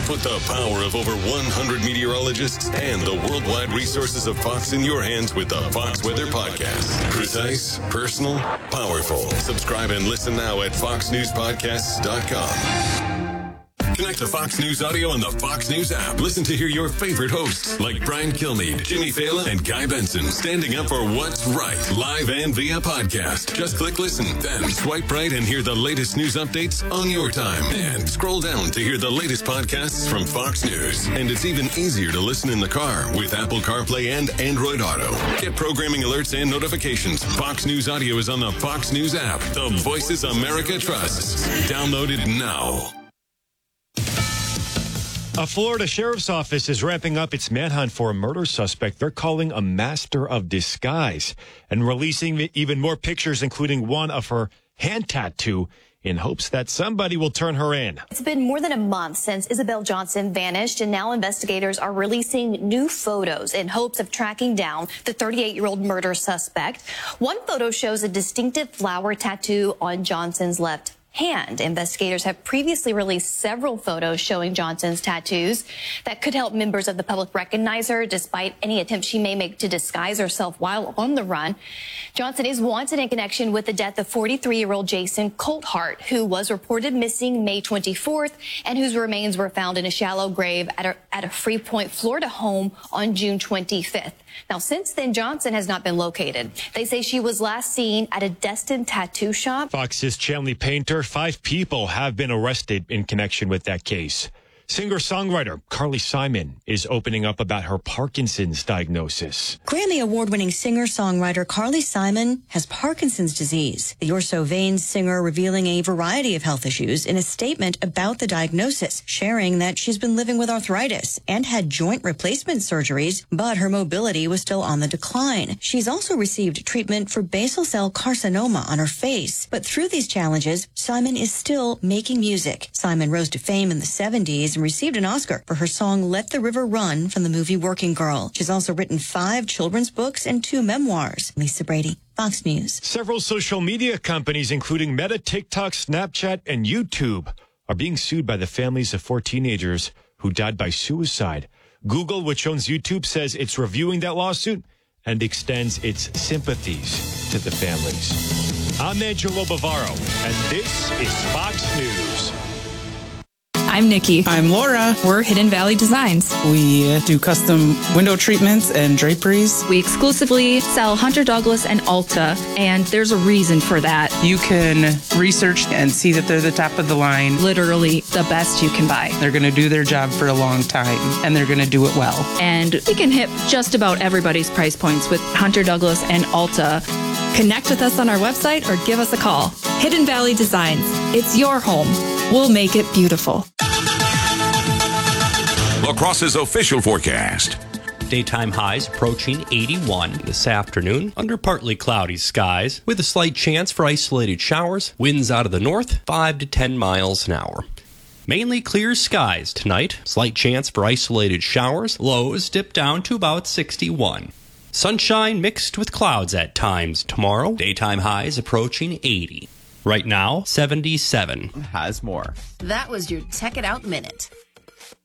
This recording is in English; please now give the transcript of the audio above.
Put the power of over 100 meteorologists and the worldwide resources of Fox in your hands with the Fox Weather Podcast. Precise, personal, powerful. Subscribe and listen now at foxnewspodcasts.com. Connect to Fox News Audio on the Fox News app. Listen to hear your favorite hosts like Brian Kilmeade, Jimmy Fallon, and Guy Benson standing up for what's right, live and via podcast. Just click listen, then swipe right and hear the latest news updates on your time. And scroll down to hear the latest podcasts from Fox News. And it's even easier to listen in the car with Apple CarPlay and Android Auto. Get programming alerts and notifications. Fox News Audio is on the Fox News app. The voices America trusts. Download it now. A Florida sheriff's office is ramping up its manhunt for a murder suspect they're calling a master of disguise and releasing even more pictures, including one of her hand tattoo, in hopes that somebody will turn her in. It's been more than a month since Isabel Johnson vanished, and now investigators are releasing new photos in hopes of tracking down the 38-year-old murder suspect. One photo shows a distinctive flower tattoo on Johnson's left hand. Investigators have previously released several photos showing Johnson's tattoos that could help members of the public recognize her despite any attempt she may make to disguise herself while on the run. Johnson is wanted in connection with the death of 43-year-old Jason Colthart, who was reported missing May 24th and whose remains were found in a shallow grave at a Freeport, Florida home on June 25th. Now, since then, Johnson has not been located. They say she was last seen at a Destin tattoo shop. Fox's Chanley Painter, 5 people have been arrested in connection with that case. Singer-songwriter Carly Simon is opening up about her Parkinson's diagnosis. Grammy award-winning singer-songwriter Carly Simon has Parkinson's disease. The Orso Veins singer revealing a variety of health issues in a statement about the diagnosis, sharing that she's been living with arthritis and had joint replacement surgeries, but her mobility was still on the decline. She's also received treatment for basal cell carcinoma on her face. But through these challenges, Simon is still making music. Simon rose to fame in the 70s and received an Oscar for her song Let the River Run from the movie Working Girl. She's also written 5 children's books and 2 memoirs. Lisa Brady, Fox News. Several social media companies, including Meta, TikTok, Snapchat, and YouTube, are being sued by the families of 4 teenagers who died by suicide. Google, which owns YouTube, says it's reviewing that lawsuit and extends its sympathies to the families. I'm Angelo Bavaro, and this is Fox News. I'm Nikki. I'm Laura. We're Hidden Valley Designs. We do custom window treatments and draperies. We exclusively sell Hunter Douglas and Ulta, and there's a reason for that. You can research and see that they're the top of the line. Literally the best you can buy. They're going to do their job for a long time, and they're going to do it well. And we can hit just about everybody's price points with Hunter Douglas and Ulta. Connect with us on our website or give us a call. Hidden Valley Designs. It's your home. We'll make it beautiful. La Crosse's official forecast. Daytime highs approaching 81 this afternoon under partly cloudy skies with a slight chance for isolated showers. Winds out of the north 5 to 10 miles an hour. Mainly clear skies tonight. Slight chance for isolated showers. Lows dip down to about 61. Sunshine mixed with clouds at times tomorrow. Daytime highs approaching 80. Right now, 77. Has more. That was your Check It Out Minute.